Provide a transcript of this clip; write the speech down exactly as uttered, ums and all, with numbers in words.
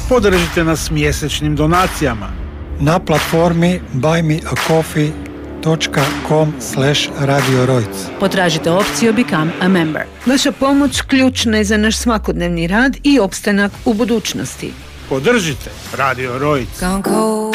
Podržite nas mjesečnim donacijama na platformi buy me a coffee dot com slash radio rojc. Potražite opciju Become a Member. Vaša pomoć ključna je za naš svakodnevni rad i opstanak u budućnosti. Podržite Radio Rojc. Gone cold